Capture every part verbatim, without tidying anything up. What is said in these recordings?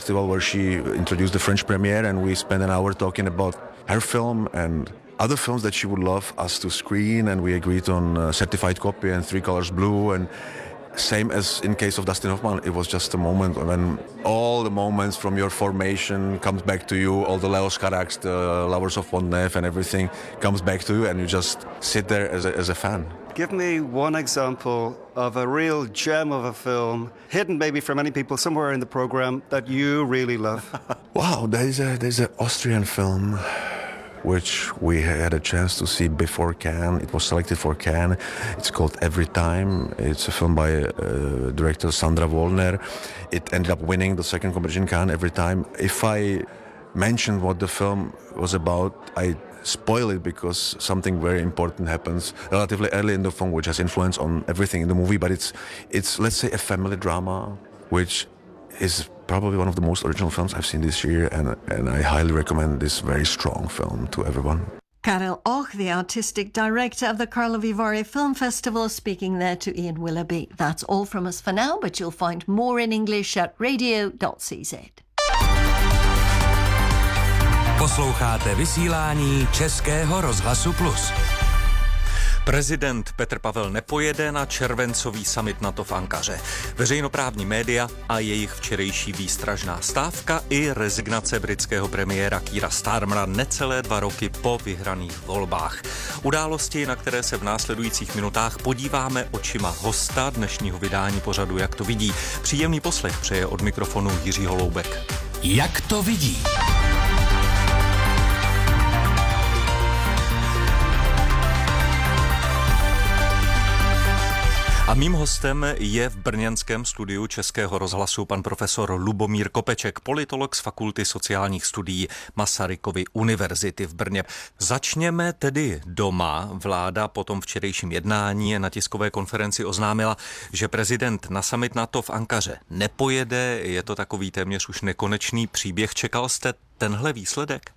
festival where she introduced the French premiere, and we spent an hour talking about her film and other films that she would love us to screen, and we agreed on a certified copy and Three Colors Blue. And same as in case of Dustin Hoffman, it was just a moment when all the moments from your formation comes back to you, all the Leos Carax, the Lovers of Pont-Neuf and everything comes back to you, and you just sit there as a, as a fan. Give me one example of a real gem of a film, hidden maybe from many people somewhere in the program, that you really love. Wow, there's a there's an Austrian film which we had a chance to see before Cannes. It was selected for Cannes. It's called Every Time. It's a film by uh, director Sandra Wollner. It ended up winning the second competition in Cannes Every Time. If I mentioned what the film was about, I spoil it because something very important happens relatively early in the film which has influence on everything in the movie. But it's, it's let's say, a family drama, which is probably one of the most original films I've seen this year, and, and I highly recommend this very strong film to everyone. Karel Och, the artistic director of the Karlovy Vary Film Festival, speaking there to Ian Willoughby. That's all from us for now, but you'll find more in English at radio dot c z. Posloucháte vysílání Českého rozhlasu Plus. Prezident Petr Pavel nepojede na červencový summit NATO v Ankaře. Veřejnoprávní média a jejich včerejší výstražná stávka i rezignace britského premiéra Keira Starmera necelé dva roky po vyhraných volbách. Události, na které se v následujících minutách podíváme očima hosta dnešního vydání pořadu Jak to vidí. Příjemný poslech přeje od mikrofonu Jiří Holoubek. Jak to vidí? A mým hostem je v brněnském studiu Českého rozhlasu pan profesor Lubomír Kopeček, politolog z Fakulty sociálních studií Masarykovy univerzity v Brně. Začněme tedy doma. Vláda po tom včerejším jednání na tiskové konferenci oznámila, že prezident na summit NATO v Ankaře nepojede. Je to takový téměř už nekonečný příběh. Čekal jste tenhle výsledek?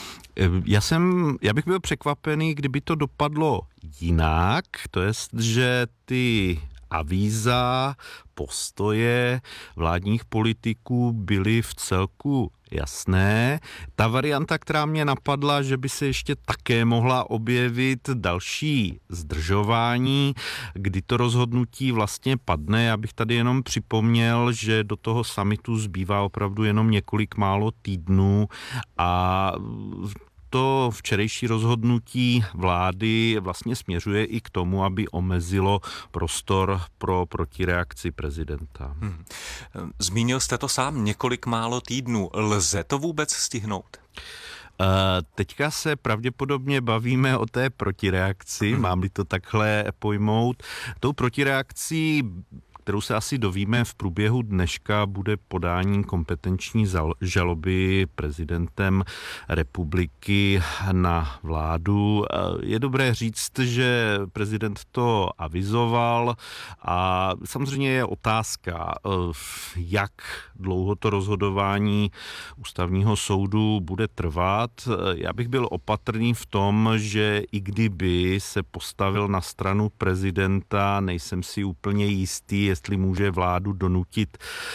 Já jsem, já bych byl překvapený, kdyby to dopadlo jinak, to je, že ty avíza, postoje vládních politiků byly v celku jasné. Ta varianta, která mě napadla, že by se ještě také mohla objevit další zdržování, kdy to rozhodnutí vlastně padne. Já bych tady jenom připomněl, že do toho summitu zbývá opravdu jenom několik málo týdnů a to včerejší rozhodnutí vlády vlastně směřuje i k tomu, aby omezilo prostor pro protireakci prezidenta. Hmm. Zmínil jste to sám, několik málo týdnů. Lze to vůbec stihnout? Uh, teďka se pravděpodobně bavíme o té protireakci, hmm. mám-li to takhle pojmout. Tou protireakcí, kterou se asi dovíme v průběhu dneška, bude podání kompetenční žaloby prezidentem republiky na vládu. Je dobré říct, že prezident to avizoval a samozřejmě je otázka, jak dlouho to rozhodování ústavního soudu bude trvat. Já bych byl opatrný v tom, že i kdyby se postavil na stranu prezidenta, nejsem si úplně jistý, jestli může vládu donutit,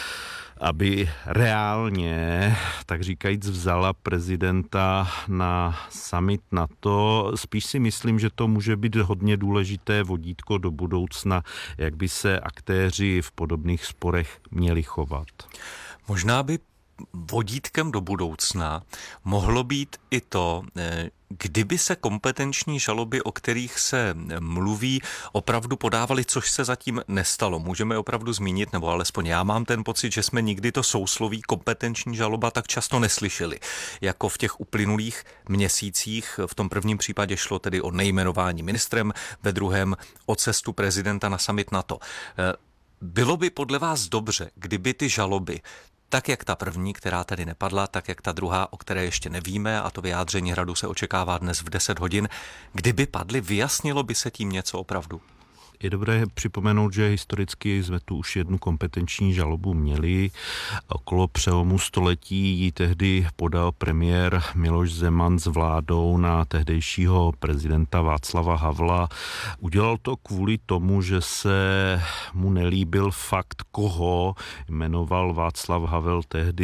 aby reálně, tak říkajíc, vzala prezidenta na summit NATO. Spíš si myslím, že to může být hodně důležité vodítko do budoucna, jak by se aktéři v podobných sporech měli chovat. Možná by vodítkem do budoucna mohlo být i to, kdyby se kompetenční žaloby, o kterých se mluví, opravdu podávaly, což se zatím nestalo. Můžeme opravdu zmínit, nebo alespoň já mám ten pocit, že jsme nikdy to sousloví kompetenční žaloba tak často neslyšeli, jako v těch uplynulých měsících. V tom prvním případě šlo tedy o nejmenování ministrem, ve druhém o cestu prezidenta na summit NATO. Bylo by podle vás dobře, kdyby ty žaloby, tak jak ta první, která tady nepadla, tak jak ta druhá, o které ještě nevíme, a to vyjádření Hradu se očekává dnes v deset hodin, kdyby padly, vyjasnilo by se tím něco opravdu? Je dobré připomenout, že historicky jsme tu už jednu kompetenční žalobu měli. Okolo přelomu století ji tehdy podal premiér Miloš Zeman s vládou na tehdejšího prezidenta Václava Havla. Udělal to kvůli tomu, že se mu nelíbil fakt, koho jmenoval Václav Havel tehdy